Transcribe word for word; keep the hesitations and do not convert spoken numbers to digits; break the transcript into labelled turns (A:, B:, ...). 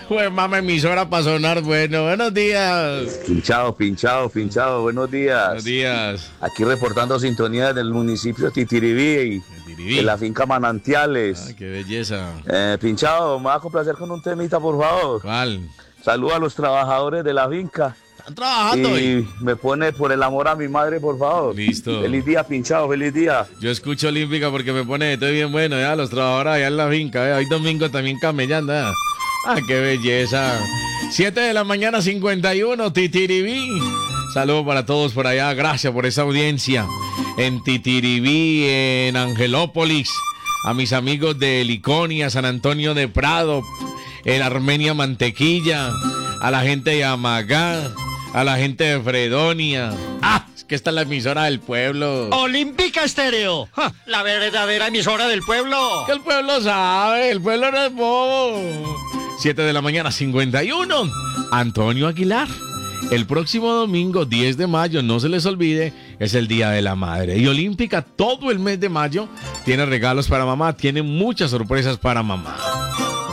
A: Pues mame, emisora para sonar bueno. Buenos días.
B: Pinchado, pinchado, pinchado. Buenos días.
A: Buenos días.
B: Aquí reportando sintonía del municipio de Titiribí,
A: Titiribí.
B: de la finca Manantiales.
A: Ah, qué belleza.
B: Eh, pinchado, me va a complacer con un temita, por favor.
A: ¿Cuál?
B: Saluda a los trabajadores de la finca.
A: Están trabajando hoy.
B: Y me pone por el amor a mi madre, por favor.
A: Listo.
B: Feliz día, pinchado, feliz día.
A: Yo escucho Olímpica porque me pone estoy bien bueno, ya, los trabajadores allá en la finca, ¿eh? Hoy domingo también camellando, ¿eh? Ah, qué belleza. siete de la mañana, cincuenta y uno, Titiribí. Saludos para todos por allá, gracias por esa audiencia. En Titiribí, en Angelópolis, a mis amigos de Liconia, San Antonio de Prado, en Armenia Mantequilla, a la gente de Amagá, a la gente de Fredonia. Ah, es que esta es la emisora del pueblo.
C: Olímpica Estéreo, ¡ja! La verdadera emisora del pueblo.
A: Que el pueblo sabe, el pueblo no es bobo. siete de la mañana, cincuenta y uno. Antonio Aguilar. El próximo domingo, diez de mayo, no se les olvide, es el Día de la Madre. Y Olímpica, todo el mes de mayo, tiene regalos para mamá, tiene muchas sorpresas para mamá.